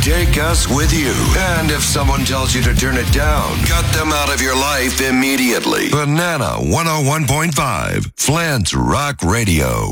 Take us with you. And if someone tells you to turn it down, cut them out of your life immediately. Banana 101.5, Flint's Rock Radio.